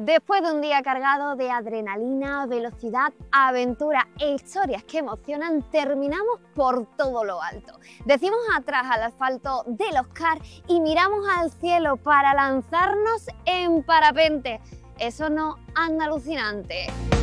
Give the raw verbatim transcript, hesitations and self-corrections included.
Después de un día cargado de adrenalina, velocidad, aventura e historias que emocionan, terminamos por todo lo alto. Decimos atrás al asfalto del Oscar y miramos al cielo para lanzarnos en parapente. Eso no anda alucinante.